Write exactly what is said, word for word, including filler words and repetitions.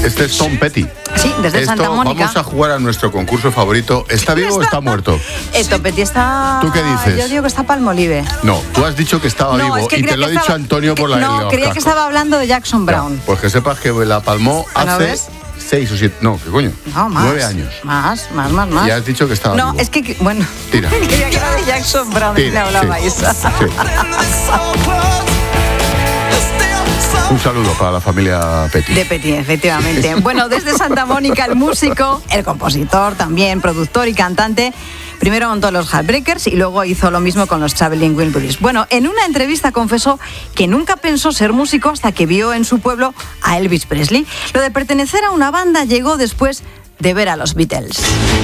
Este es Tom Petty. Sí, desde Esto, Santa Mónica. Vamos a jugar a nuestro concurso favorito. ¿Está vivo o está muerto? Eh, Tom Petty está... ¿Tú qué dices? Yo digo que está Palmolive. No, tú has dicho que estaba No, vivo es que y creía te lo ha que dicho estaba- Antonio por la que- No, los creía que cascos. estaba hablando de Jackson Ya, Brown. pues que sepas que la palmó ¿Ah, no hace ves? seis o siete... No, ¿qué coño? No, más. Nueve años. Más, más, más, más. Y has dicho que estaba No, vivo. es que, bueno... Tira. Creía que era de Jackson Brown, Tira, le hablabais. sí, sí. Un saludo para la familia Petty. De Petty, efectivamente. Bueno, desde Santa Mónica, el músico, el compositor, también productor y cantante, primero montó los Heartbreakers y luego hizo lo mismo con los Traveling Wilburys. Bueno, en una entrevista confesó que nunca pensó ser músico hasta que vio en su pueblo a Elvis Presley. Lo de pertenecer a una banda llegó después de ver a los Beatles.